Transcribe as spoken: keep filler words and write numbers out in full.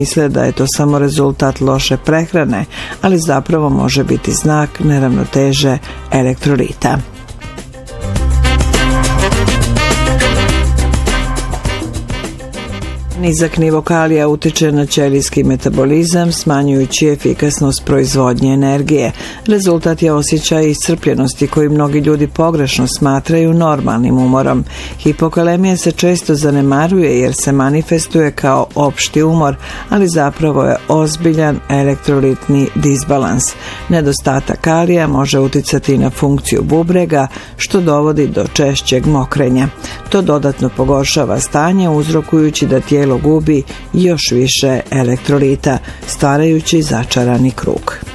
Misle da je to samo rezultat loše prehrane, ali zapravo može biti znak neravnoteže elektrolita. Nizak nivo kalija utiče na ćelijski metabolizam, smanjujući efikasnost proizvodnje energije. Rezultat je osjećaj iscrpljenosti koji mnogi ljudi pogrešno smatraju normalnim umorom. Hipokalemija se često zanemaruje jer se manifestuje kao opšti umor, ali zapravo je ozbiljan elektrolitni disbalans. Nedostatak kalija može uticati na funkciju bubrega, što dovodi do češćeg mokrenja. To dodatno pogoršava stanje, uzrokujući da tijelo gubi još više elektrolita, stvarajući začarani krug.